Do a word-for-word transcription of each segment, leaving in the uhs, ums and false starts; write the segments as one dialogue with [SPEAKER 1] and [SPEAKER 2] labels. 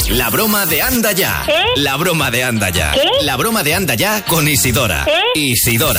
[SPEAKER 1] La broma de Anda Ya.
[SPEAKER 2] ¿Eh?
[SPEAKER 1] La broma de Anda Ya.
[SPEAKER 2] ¿Qué?
[SPEAKER 1] La broma de Anda Ya con Isidora.
[SPEAKER 2] ¿Eh?
[SPEAKER 1] Isidora.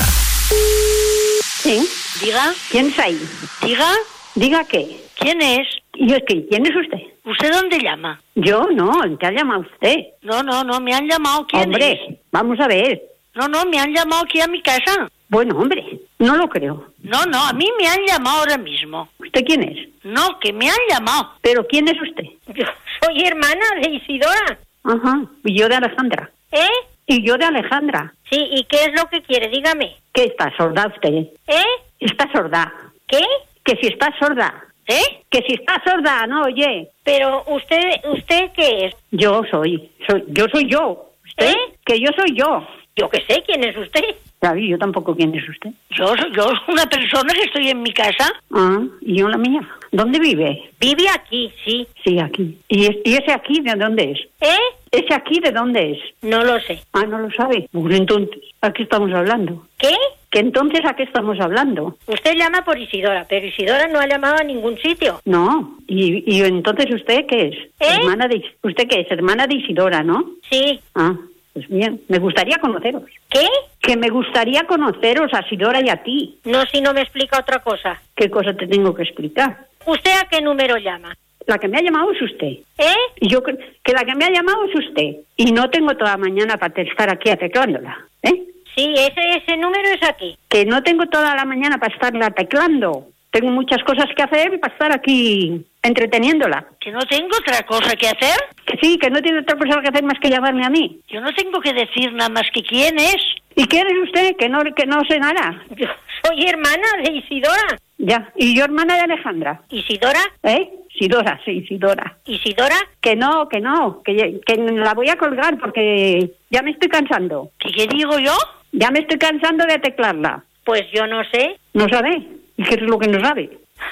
[SPEAKER 3] Sí.
[SPEAKER 2] Diga,
[SPEAKER 3] ¿Quién es ahí?
[SPEAKER 2] diga,
[SPEAKER 3] Diga qué.
[SPEAKER 2] ¿quién es?
[SPEAKER 3] ¿Y es que quién es usted?
[SPEAKER 2] ¿Usted dónde llama?
[SPEAKER 3] Yo no, ¿te ha llamado usted?
[SPEAKER 2] No, no, no, me han llamado. ¿Quién
[SPEAKER 3] Hombre,
[SPEAKER 2] es?
[SPEAKER 3] vamos a ver.
[SPEAKER 2] No, no, me han llamado aquí a mi casa.
[SPEAKER 3] Bueno, hombre, no lo creo.
[SPEAKER 2] No, no, a mí me han llamado ahora mismo.
[SPEAKER 3] ¿Usted quién es?
[SPEAKER 2] No, que me han llamado.
[SPEAKER 3] ¿Pero quién es usted?
[SPEAKER 4] Yo soy hermana de Isidora.
[SPEAKER 3] Ajá, y yo de Alejandra.
[SPEAKER 4] ¿Eh?
[SPEAKER 3] Y yo de Alejandra.
[SPEAKER 4] Sí, ¿y qué es lo que quiere? Dígame.
[SPEAKER 3] ¿Qué está sorda usted?
[SPEAKER 4] ¿Eh?
[SPEAKER 3] Está sorda.
[SPEAKER 4] ¿Qué?
[SPEAKER 3] Que si está sorda.
[SPEAKER 2] ¿Eh?
[SPEAKER 3] Que si está sorda, no oye.
[SPEAKER 4] Pero usted, ¿usted qué es?
[SPEAKER 3] Yo soy, soy yo soy yo. ¿Usted?
[SPEAKER 4] ¿Eh?
[SPEAKER 3] Que yo soy yo.
[SPEAKER 4] Yo qué sé, ¿quién es usted?
[SPEAKER 3] David, yo tampoco quién es usted.
[SPEAKER 2] Yo, soy- yo soy una persona que estoy en mi casa.
[SPEAKER 3] Ah, y yo la mía. ¿Dónde vive?
[SPEAKER 4] Vive aquí, sí.
[SPEAKER 3] Sí, aquí. ¿Y, es- y ese aquí de dónde es?
[SPEAKER 4] ¿Eh?
[SPEAKER 3] ¿Ese aquí de dónde es?
[SPEAKER 4] No lo sé.
[SPEAKER 3] Ah, no lo sabe. Pues entonces, ¿a qué estamos hablando?
[SPEAKER 4] ¿Qué?
[SPEAKER 3] Que entonces, ¿a qué estamos hablando?
[SPEAKER 4] Usted llama por Isidora, pero Isidora no ha llamado a ningún sitio.
[SPEAKER 3] No. ¿Y, y entonces usted qué es?
[SPEAKER 4] ¿Eh?
[SPEAKER 3] Hermana de, ¿Usted qué es? Hermana de Isidora, ¿no?
[SPEAKER 4] Sí.
[SPEAKER 3] Ah, pues bien. Me gustaría conoceros.
[SPEAKER 4] ¿Qué?
[SPEAKER 3] Que me gustaría conoceros a Isidora y a ti.
[SPEAKER 4] No, si no me explica otra cosa.
[SPEAKER 3] ¿Qué cosa te tengo que explicar?
[SPEAKER 4] ¿Usted a qué número llama?
[SPEAKER 3] La que me ha llamado es usted.
[SPEAKER 4] ¿Eh?
[SPEAKER 3] Y yo cre- que la que me ha llamado es usted. Y no tengo toda la mañana para estar aquí teclándola. ¿Eh?
[SPEAKER 4] Sí, ese, ese número es aquí.
[SPEAKER 3] Que no tengo toda la mañana para estarla teclando. Tengo muchas cosas que hacer y para estar aquí entreteniéndola.
[SPEAKER 2] Que no tengo otra cosa que hacer.
[SPEAKER 3] Que sí, que no tiene otra cosa que hacer más que llamarme a mí.
[SPEAKER 2] Yo no tengo que decir nada más que quién es.
[SPEAKER 3] ¿Y quién es usted? Que no, que no sé nada.
[SPEAKER 4] Yo soy hermana de Isidora.
[SPEAKER 3] Ya. ¿Y yo hermana de Alejandra?
[SPEAKER 4] ¿Isidora?
[SPEAKER 3] ¿Eh? Sidora, sí, Sidora.
[SPEAKER 4] ¿Isidora?
[SPEAKER 3] Que no, que no, que, que la voy a colgar porque ya me estoy cansando.
[SPEAKER 2] ¿Qué, qué digo yo?
[SPEAKER 3] Ya me estoy cansando de teclarla.
[SPEAKER 4] Pues yo no sé.
[SPEAKER 3] ¿No sabe? ¿Y qué es lo que no sabe?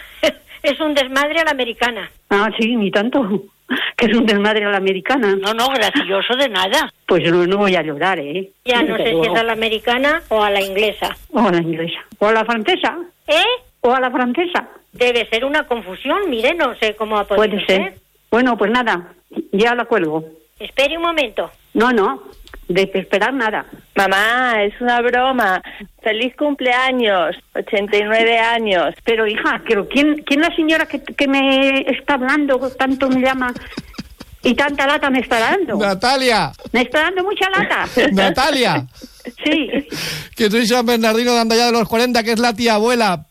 [SPEAKER 4] Es un desmadre a la americana.
[SPEAKER 3] Ah, sí, ni tanto. Que es un desmadre a la americana.
[SPEAKER 2] No, no, gracioso de nada.
[SPEAKER 3] Pues no, no voy a llorar, ¿eh?
[SPEAKER 4] Ya no
[SPEAKER 3] Desde
[SPEAKER 4] sé si
[SPEAKER 3] luego.
[SPEAKER 4] es a la americana o a la inglesa.
[SPEAKER 3] O a la inglesa. O a la francesa.
[SPEAKER 4] ¿Eh?
[SPEAKER 3] O a la francesa.
[SPEAKER 4] Debe ser una confusión, mire, no sé cómo ha podido
[SPEAKER 3] Puede ser. Bueno, pues nada, ya la cuelgo.
[SPEAKER 4] Espere un momento.
[SPEAKER 3] No, no, de esperar nada.
[SPEAKER 5] Mamá, es una broma. Feliz cumpleaños, ochenta y nueve años.
[SPEAKER 3] Pero hija, pero ¿quién, quién la señora que, que me está hablando, tanto me llama y tanta lata me está dando?
[SPEAKER 6] Natalia,
[SPEAKER 3] Me está dando mucha lata.
[SPEAKER 6] Natalia,
[SPEAKER 3] Sí.
[SPEAKER 6] que soy San Bernardino de Andaya de los cuarenta, que es la tía abuela.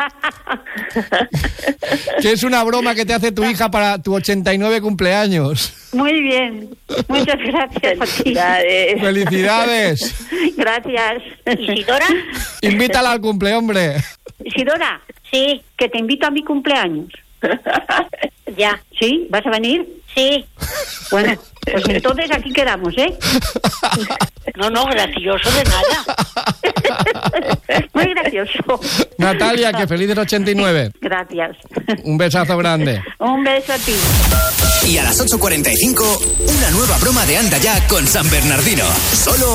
[SPEAKER 6] Que es una broma que te hace tu hija para tu ochenta y nueve cumpleaños.
[SPEAKER 3] Muy bien. Muchas gracias a ti.
[SPEAKER 5] Felicidades.
[SPEAKER 6] ¡Felicidades!
[SPEAKER 3] Gracias.
[SPEAKER 4] ¿Isidora?
[SPEAKER 6] Invítala al cumple, hombre.
[SPEAKER 3] Isidora,
[SPEAKER 4] Sí,
[SPEAKER 3] que te invito a mi cumpleaños.
[SPEAKER 4] ya.
[SPEAKER 3] ¿Sí? ¿Vas a venir?
[SPEAKER 4] Sí.
[SPEAKER 3] Bueno, pues entonces aquí quedamos, ¿eh?
[SPEAKER 2] No, no, gracioso de nada.
[SPEAKER 3] Muy gracioso.
[SPEAKER 6] Natalia, que feliz del ochenta y nueve.
[SPEAKER 3] Gracias.
[SPEAKER 6] Un besazo grande.
[SPEAKER 3] Un beso a ti.
[SPEAKER 1] Y a las ocho cuarenta y cinco, una nueva broma de Anda Ya con San Bernardino. Solo